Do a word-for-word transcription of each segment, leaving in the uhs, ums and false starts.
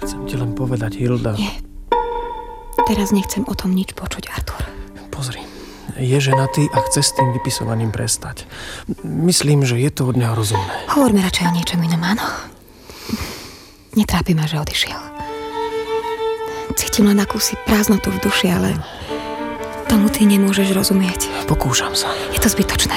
Chcem ti len povedať, Hilda... Nie. Teraz nechcem o tom nič počuť, Artur. Pozri, je ženatý a chce s tým vypisovaním prestať. Myslím, že je to od neho rozumné. Hovorme radšej o niečom inom, áno? Netrápi ma, že odišiel. Cítim len akúsi prázdnotu v duši, ale tomu ty nemôžeš rozumieť. Pokúšam sa. Je to zbytočné.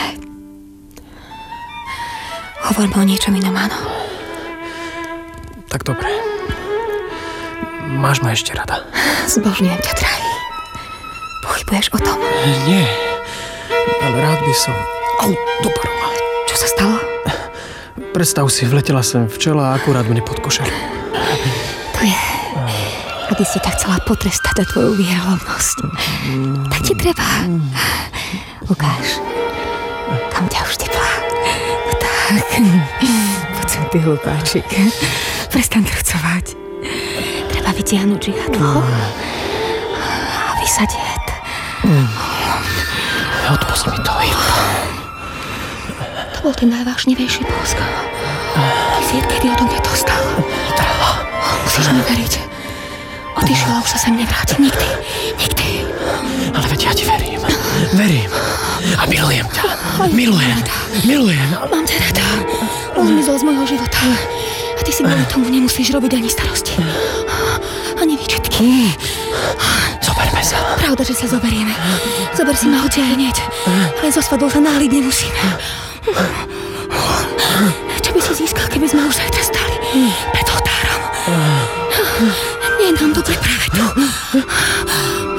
Hovorme o niečom inom, áno? Tak dobre. Máš ma ešte rada. Zbožňujem ťa, drahý. Pochybuješ o tom? Nie, ale rád by som... Au, dopadol ma. Čo sa stalo? Predstav si, vletela sem včela a akurát mne pod košelu. To je... aby si ťa chcela potrestať za tvoju vierohodnosť. Tak ti treba. Ukáž. Tam ťa už teplá. Tak. Poď sem, ty hlupáčik. Prestaň trucovať. Treba vytiahnuť žihadlo a vysať jed. Odpust mi to, Hilda. To bol ten najvážnivejší bosk. Ty si jed, kedy odo mňa dostal. Trela. Musíš mi veriť. Odišiel a už sa sem nevráti. Nikdy. Nikdy. Ale veď ja ti verím. Verím. A milujem ťa. Milujem. Milujem. Mám ťa rada. On zmizol z môjho života. A ty si kvôli tomu nemusíš robiť ani starosti. Ani výčitky. Zoberme sa. Pravda, že sa zoberieme. Zober si ma hoci aj hneď. Ale zo svadou sa náhliť nemusíme. Čo by si získal, keby sme už zajtra stali pred oltárom? Nie je nám dobre práve tu.